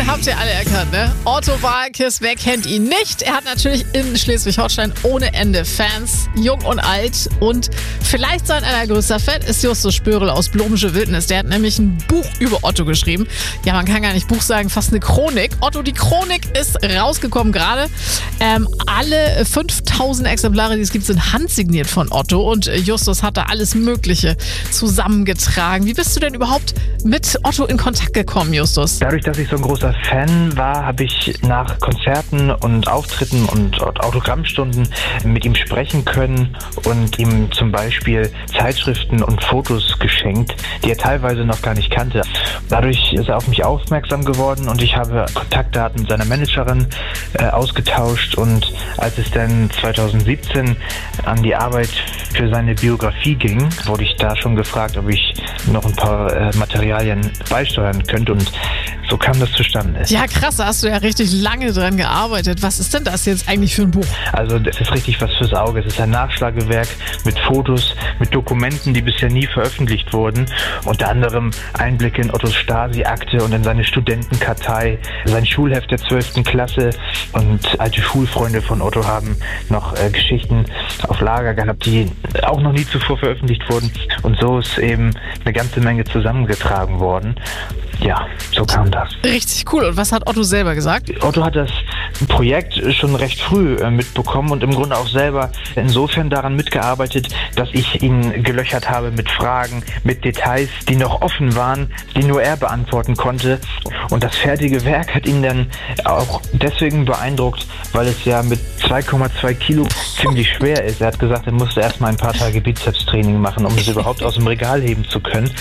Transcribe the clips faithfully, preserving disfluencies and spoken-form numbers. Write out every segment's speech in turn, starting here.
habt ihr alle erkannt, ne? Otto Waalkes, wer kennt ihn nicht? Er hat natürlich in Schleswig-Holstein ohne Ende Fans, jung und alt. Und vielleicht sein allergrößter Fan ist Justus Spörl aus Blomsche Wildnis. Der hat nämlich ein Buch über Otto geschrieben. Ja, man kann gar nicht Buch sagen, fast eine Chronik. Otto, die Chronik ist rausgekommen gerade. Ähm, alle fünftausend Exemplare, die es gibt, sind handsigniert von Otto. Und Justus hat da alles Mögliche zusammengetragen. Wie bist du denn überhaupt mit Otto in Kontakt gekommen, Justus? Dadurch, dass ich so ein großer Fan war, habe ich nach Konzerten und Auftritten und Autogrammstunden mit ihm sprechen können und ihm zum Beispiel Zeitschriften und Fotos geschenkt, die er teilweise noch gar nicht kannte. Dadurch ist er auf mich aufmerksam geworden und ich habe Kontaktdaten seiner Managerin äh, ausgetauscht, und als es dann zweitausendsiebzehn an die Arbeit für seine Biografie ging, wurde ich da schon gefragt, ob ich noch ein paar äh, Materialien beisteuern könnte, und so kam das zustande. Ja, krass, da hast du ja richtig lange dran gearbeitet. Was ist denn das jetzt eigentlich für ein Buch? Also das ist richtig was fürs Auge. Es ist ein Nachschlagewerk mit Fotos, mit Dokumenten, die bisher nie veröffentlicht wurden. Unter anderem Einblicke in Ottos Stasi-Akte und in seine Studentenkartei, sein Schulheft der zwölften Klasse, und alte Schulfreunde von Otto haben noch äh, Geschichten auf Lager gehabt, die auch noch nie zuvor veröffentlicht wurden. Und so ist eben eine ganze Menge zusammengetragen worden. Ja, so kam das. Richtig cool. Und was hat Otto selber gesagt? Otto hat das Projekt schon recht früh äh, mitbekommen und im Grunde auch selber insofern daran mitgearbeitet, dass ich ihn gelöchert habe mit Fragen, mit Details, die noch offen waren, die nur er beantworten konnte. Und das fertige Werk hat ihn dann auch deswegen beeindruckt, weil es ja mit zwei Komma zwei Kilo ziemlich schwer ist. Er hat gesagt, er musste erstmal ein paar Tage Bizepstraining machen, um es überhaupt aus dem Regal heben zu können.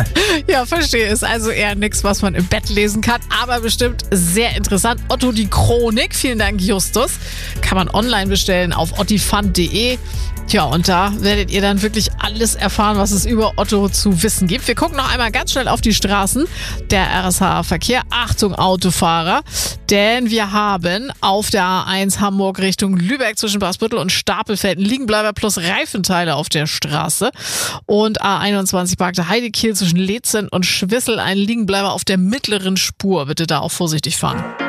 Ja, verstehe. Ist also eher nichts, was man im Bett lesen kann, aber bestimmt sehr interessant. Otto, die Chronik. Vielen Dank, Justus. Kann man online bestellen auf ottifund punkt de. Tja, und da werdet ihr dann wirklich alles erfahren, was es über Otto zu wissen gibt. Wir gucken noch einmal ganz schnell auf die Straßen. Der R S H-Verkehr. Achtung, Autofahrer. Denn wir haben auf der A eins Hamburg Richtung Lübeck zwischen Braßbüttel und Stapelfeld einen Liegenbleiber plus Reifenteile auf der Straße. Und A einundzwanzig Parkte Heidekiel zwischen Leetzen und Schwissel ein Liegenbleiber auf der mittleren Spur. Bitte da auch vorsichtig fahren.